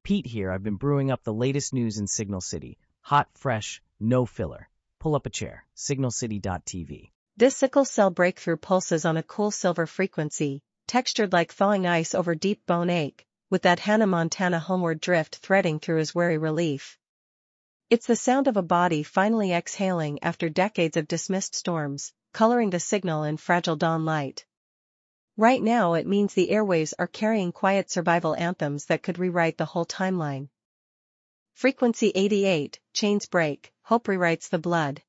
Pete here. I've been brewing up the latest news in Signal City. Hot, fresh, no filler. Pull up a chair. Signalcity.tv. This sickle cell breakthrough pulses on a cool silver frequency, textured like thawing ice over deep bone ache, with that Hannah Montana homeward drift threading through his weary relief. It's the sound of a body finally exhaling after decades of dismissed storms, coloring the signal in fragile dawn light. Right now it means the airwaves are carrying quiet survival anthems that could rewrite the whole timeline. Frequency 88, chains break, hope rewrites the blood.